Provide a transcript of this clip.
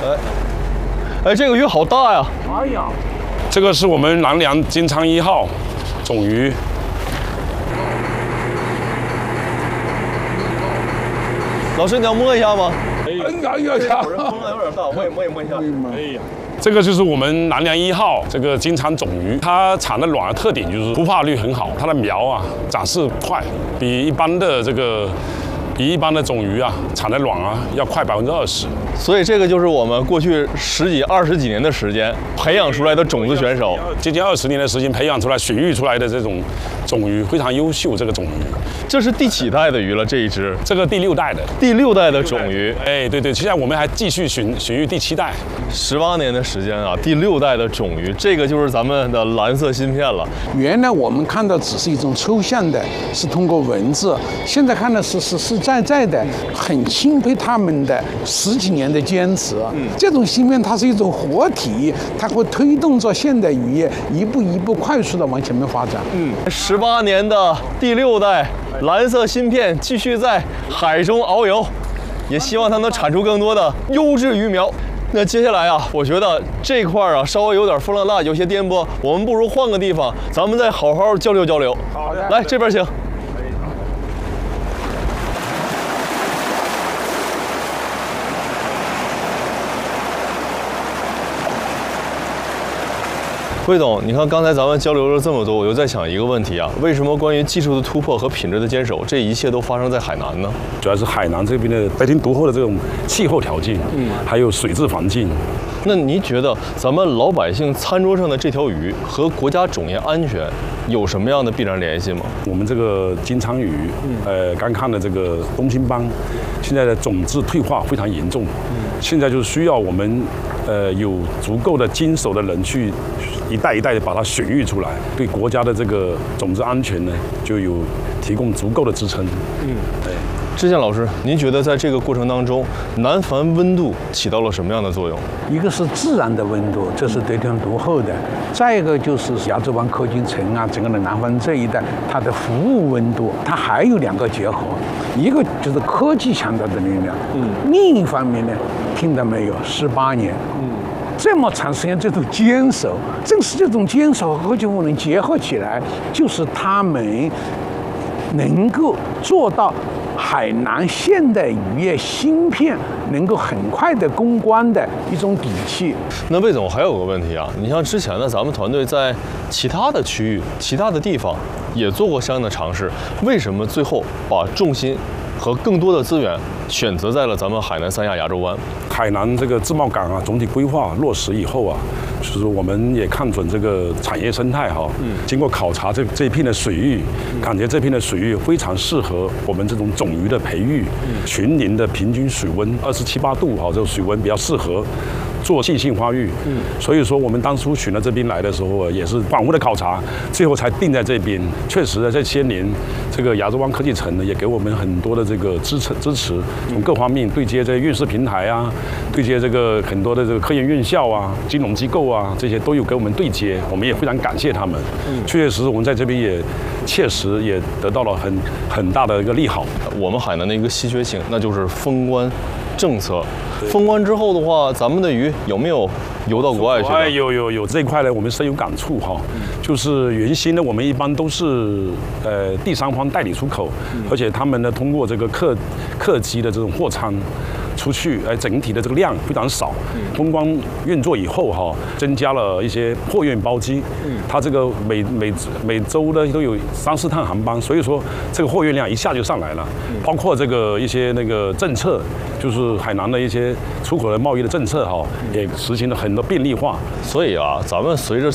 哎，这个鱼好大呀！ 哎呀， 这个是我们南梁金鲳1号种鱼。 老师，你要摸一下吗？ 哎呀， 风浪有点大，我也摸一下。 哎呀，这个就是我们南梁1号这个金鲳种鱼，它产的卵的特点就是孵化率很好，它的苗啊长势快，比一般的种鱼啊产的卵啊要快20%。 所以这个就是我们过去10几、20几年的时间培养出来的种子选手， 接近20年的时间培养出来、选育出来的这种种鱼非常优秀。这个种鱼， 这是第几代的鱼了？这一只， 这个第6代的， 第6代的种鱼。 哎，对，现在我们还继续选育第7代。 18年的时间啊，第6代的种鱼，这个就是咱们的蓝色芯片了。 原来我们看到只是一种抽象的，是通过文字，现在看到是实实在在的，很钦佩他们的10几年的坚持。这种芯片它是一种活体，它会推动着现代渔业一步一步快速的往前面发展。 18年的第6代蓝色芯片继续在海中遨游，也希望它能产出更多的优质鱼苗。那接下来啊，我觉得这块啊稍微有点风浪大，有些颠簸，我们不如换个地方，咱们再好好交流交流。 好的， 来这边请。魏总，你看刚才咱们交流了这么多，我就在想一个问题啊，为什么关于技术的突破和品质的坚守，这一切都发生在海南呢？ 主要是海南这边的得天独厚的这种气候条件，还有水质环境。 那您觉得咱们老百姓餐桌上的这条鱼和国家种业安全有什么样的必然联系吗？ 我们这个金鲳鱼，刚看的这个东星斑，现在的种质退化非常严重，现在就需要我们有足够的经手的人去一代一代的把它选育出来，对国家的这个种子安全呢，就有提供足够的支撑。 知县老师，您觉得在这个过程当中，南繁温度起到了什么样的作用？ 一个是自然的温度，这是得天独厚的；再一个就是亚洲湾科技城啊，整个的南方这一带，它的服务温度，它还有2个结合，一个就是科技强大的力量，另一方面呢，听到没有，18年，这么长时间这种坚守，正是这种坚守和科技赋能结合起来，就是他们能够做到海南现代渔业芯片能够很快的攻关的一种底气。 那魏总还有个问题啊，你像之前呢，咱们团队在其他的区域、其他的地方也做过相应的尝试，为什么最后把重心和更多的资源选择在了咱们海南三亚亚洲湾？ 海南这个自贸港啊，总体规划落实以后啊，就是我们也看准这个产业生态哈，经过考察这一片的水域，感觉这片的水域非常适合我们这种种鱼的培育，群龄的平均水温27、8度哈，这个水温比较适合做细性发育。所以说我们当初选到这边来的时候，也是反复的考察，最后才定在这边。确实在些年，这个亚洲湾科技城呢，也给我们很多的这个支持，从各方面对接这些院士平台啊，对接这个很多的这个科研院校啊、金融机构啊，这些都有给我们对接，我们也非常感谢他们。确实，我们在这边也切实也得到了很大的一个利好。 我们海南的一个稀缺性，那就是封关政策。封关之后的话，咱们的鱼有没有游到国外去？ 有这一块呢，我们深有感触哈。就是原先呢，我们一般都是第三方代理出口，而且他们呢通过这个客机的这种货舱出去，整体的这个量非常少。风光运作以后哈，增加了一些货运包机，它这个每周呢都有3、4趟航班，所以说这个货运量一下就上来了。包括这个一些那个政策，就是海南的一些出口的贸易的政策哈，也实行了很多便利化。 所以啊，咱们随着